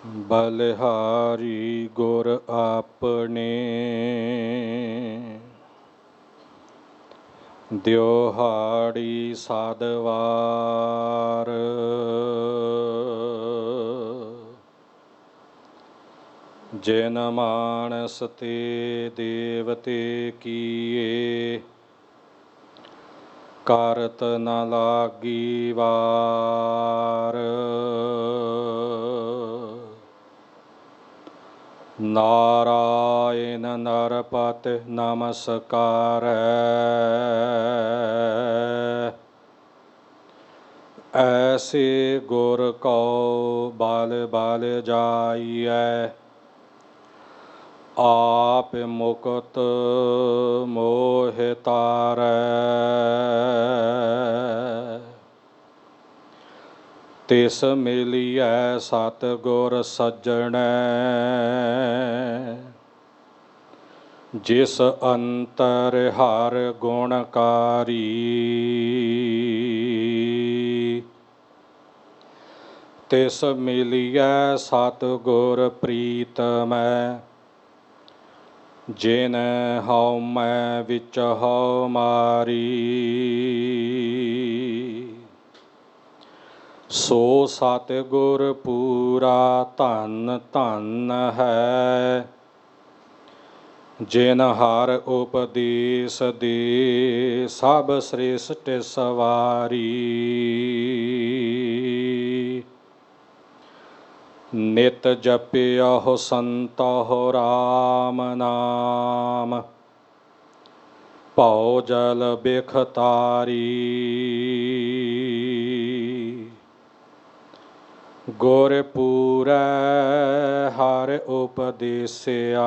ਬਲਿਹਾਰੀ ਗੁਰ ਆਪਣੇ ਦਿਓਹਾੜੀ ਸਾਧਵਾਰ। ਜਿਨ ਮਾਨਸ ਤੇ ਦੇਵਤੇ ਕੀਏ ਕਰਤ ਨ ਲਾਗੀ ਵਾਰ। ਨਾਰਾਇਣ ਨਰਪਤ ਨਮਸਕਾਰੈ ਐਸੇ ਗੁਰ ਕਉ ਬਲ ਬਲ ਜਾਈਐ। ਆਪ ਮੁਕਤ ਮੋਹ ਤਾਰੈ ਤਿਸ ਮਿਲੀਐ ਸਤਿਗੁਰ ਸੱਜਣੈ। ਜਿਸ ਅੰਤਰ ਹਰ ਗੁਣਕਾਰੀ ਤਿਸ ਮਿਲੀਐ ਸਤਿਗੁਰ ਪ੍ਰੀਤਮੈ। ਜਿਨ ਹਉਮੈ ਵਿੱਚ ਹਉ ਮਾਰੀ ਸੋ ਸਤਿਗੁਰ ਪੂਰਾ ਧਨ ਧਨ ਹੈ। ਜਿਨ ਹਰ ਉਪਦੇਸ ਦੇ ਸਭ ਸ੍ਰਿਸ਼ਟ ਸਵਾਰੀ ਨਿਤ ਜਪਿਓ ਸੰਤੋ ਰਾਮ ਨਾਮ ਭਉ ਜਲ ਬਿਖ ਤਾਰੀ। ਗੁਰ ਪੂਰੈ ਹਰਿ ਉਪਦੇਸਿਆ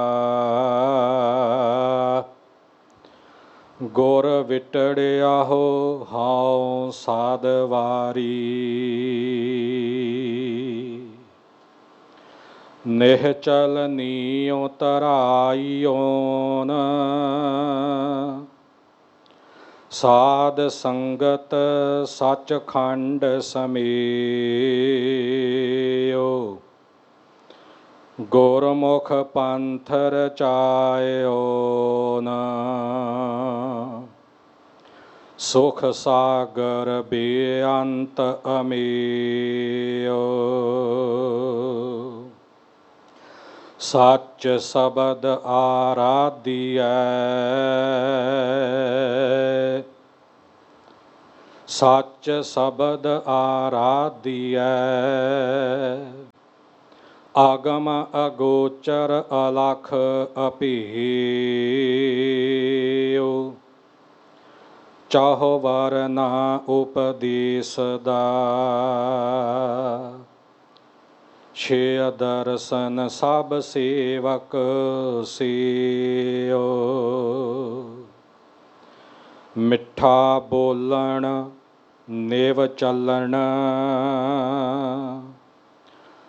ਗੁਰ ਵਿਟੜਿਆਹੋ ਹਉ ਸਾਧਵਾਰੀ। ਨਿਹਚਲ ਨੀਉ ਧਰਾਈਓਨ ਸਾਧ ਸੰਗਤ ਸੱਚਖੰਡ ਸਮੇਓ। ਗੁਰਮੁਖ ਪੰਥ ਰਚਾਇਓਨ ਸੁਖ ਸਾਗਰ ਬੇਅੰਤ ਅਮੇਓ। ਸੱਚ ਸ਼ਬਦ ਆਰਾਧੀਐ ਸੱਚ ਸ਼ਬਦ ਆਰਾਧੀਐ। ਆਗਮ ਅਗੋਚਰ ਅਲਖ ਅਭੇਉ ਚਾਹੁ ਵਰਨਾ ਉਪਦੇਸ ਦਾ। ਛੇ ਦਰਸ਼ਨ ਸਭ ਸੇਵਕ ਸੇਉ। ਮਿੱਠਾ ਬੋਲਣ ਨਿਵ ਚੱਲਣ